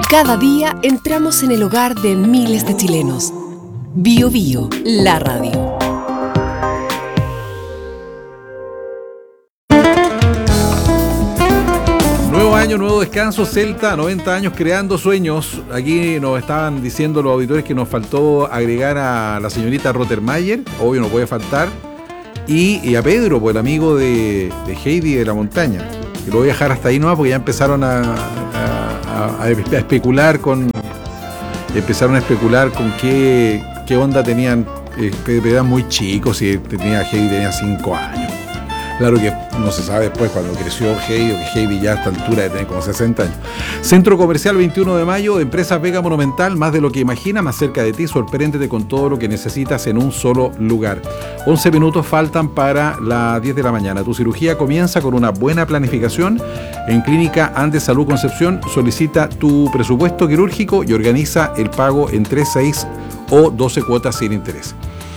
Cada día entramos en el hogar de miles de chilenos. Bio Bio, la radio. Nuevo año, nuevo descanso, Celta, 90 años creando sueños. Aquí nos estaban diciendo los auditores que nos faltó agregar a la señorita Rottermeier, obvio no puede faltar, y a Pedro, pues el amigo de Heidi de la montaña. Que lo voy a dejar hasta ahí nomás porque ya empezaron a especular con qué onda tenían, eran muy chicos, y Heidi tenía 5 años. Claro que no se sabe después cuando creció Heidi, o que Heidi ya a esta altura de tener como 60 años. Centro Comercial 21 de Mayo, de Empresas Vega Monumental, más de lo que imaginas, más cerca de ti, sorpréndete con todo lo que necesitas en un solo lugar. 11 minutos faltan para las 10 de la mañana. Tu cirugía comienza con una buena planificación. En Clínica Andes Salud Concepción, solicita tu presupuesto quirúrgico y organiza el pago en 3, 6 o 12 cuotas sin interés.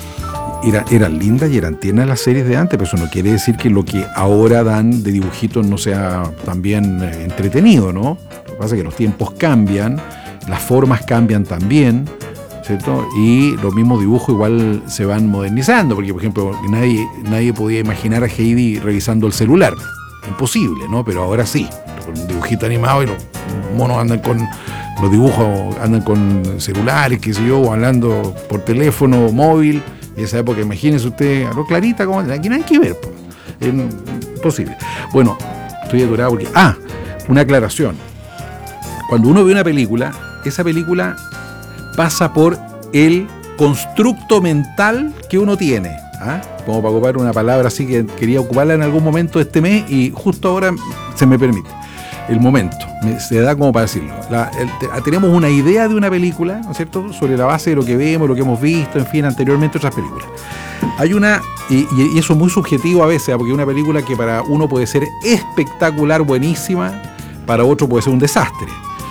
Eran lindas y eran tiernas las series de antes, pero eso no quiere decir que lo que ahora dan de dibujitos no sea también entretenido, ¿no? Lo que pasa es que los tiempos cambian, las formas cambian también, ¿cierto? Y los mismos dibujos igual se van modernizando, porque por ejemplo nadie podía imaginar a Heidi revisando el celular, imposible, ¿no? Pero ahora sí, con un dibujito animado y los monos andan con... Los dibujos andan con celulares, qué sé yo, o hablando por teléfono móvil. En esa época, imagínense usted, a lo clarita, como aquí no hay que ver, pues. Es imposible. Bueno, estoy atorado porque... una aclaración. Cuando uno ve una película, esa película pasa por el constructo mental que uno tiene. Como para ocupar una palabra así que quería ocuparla en algún momento de este mes y justo ahora se me permite. El momento, se da como para decirlo. Tenemos una idea de una película, ¿no es cierto?, sobre la base de lo que vemos, lo que hemos visto, en fin, anteriormente otras películas. Hay una, y eso es muy subjetivo a veces, porque una película que para uno puede ser espectacular, buenísima, para otro puede ser un desastre.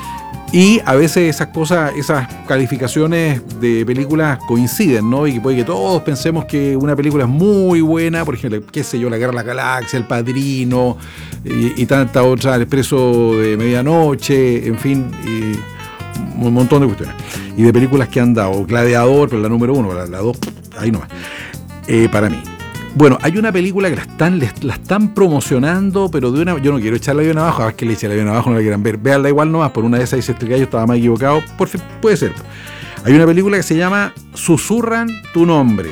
Y a veces esas cosas, esas calificaciones de películas coinciden, ¿no? Y que puede que todos pensemos que una película es muy buena, por ejemplo, qué sé yo, La Guerra de la Galaxia, El Padrino, y tanta otra, El Expreso de Medianoche, en fin, y un montón de cuestiones. Y de películas que han dado, Gladiador, pero la número 1, la 2, ahí nomás, para mí. Bueno, hay una película que la están promocionando, pero yo no quiero echarle avión abajo, a ver que le eche el avión abajo, no la quieran ver, véanla igual nomás, por una de esas dice este gallo estaba más equivocado, puede ser. Hay una película que se llama Susurran tu nombre,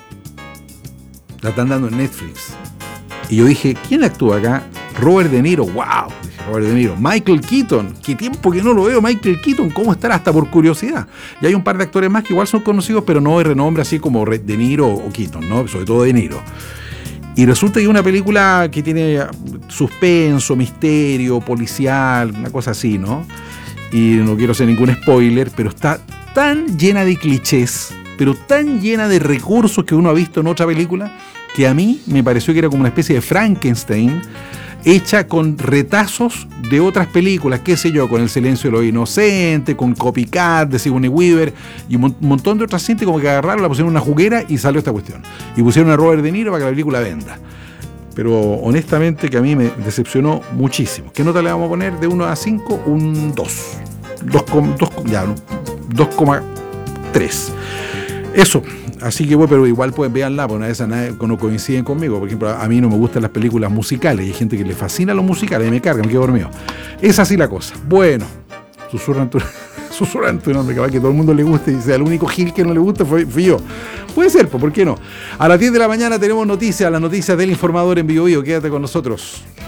la están dando en Netflix, y yo dije, ¿quién actúa acá? Robert De Niro, wow, dije, Robert De Niro. Michael Keaton, qué tiempo que no lo veo, Michael Keaton, ¿cómo estará? Hasta por curiosidad. Y hay un par de actores más que igual son conocidos, pero no de renombre así como De Niro o Keaton, ¿no? Sobre todo De Niro. Y resulta que es una película que tiene suspenso, misterio, policial, una cosa así, ¿no? Y no quiero hacer ningún spoiler, pero está tan llena de clichés, pero tan llena de recursos que uno ha visto en otra película, que a mí me pareció que era como una especie de Frankenstein, hecha con retazos de otras películas, qué sé yo, con El silencio de los inocentes, con Copycat de Sigourney Weaver y un montón de otras gente, como que agarraron, la pusieron en una juguera y salió esta cuestión. Y pusieron a Robert De Niro para que la película venda. Pero honestamente que a mí me decepcionó muchísimo. ¿Qué nota le vamos a poner de 1 a 5? Un 2. 2,3. Eso. Así que bueno, pero igual pues véanla, porque una de esas no coinciden conmigo. Por ejemplo, a mí no me gustan las películas musicales y hay gente que le fascina los musicales y me carga, me quedo dormido. Es así la cosa. Bueno, susurran tu nombre, capaz que todo el mundo le guste y sea el único gil que no le gusta fui yo. Puede ser, pues, ¿por qué no? A las 10 de la mañana tenemos noticias, las noticias del informador en Bio Bio. Quédate con nosotros.